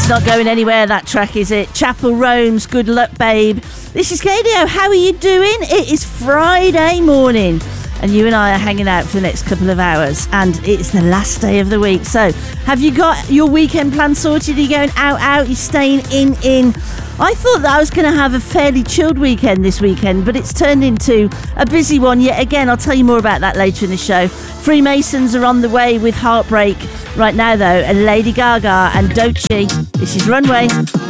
Not going anywhere, that track, is it? Chapel Rome's Good Luck Babe. This is Kadio. How are you doing? It is Friday morning and you and I are hanging out for the next couple of hours, and it's the last day of the week. So have you got your weekend plan sorted? Are you going out? You're staying in? I thought that I was going to have a fairly chilled weekend this weekend, but it's turned into a busy one yet again. I'll tell you more about that later in the show. Freemasons are on the way with Heartbreak right now, though, and Lady Gaga and Doechii. This is Runway.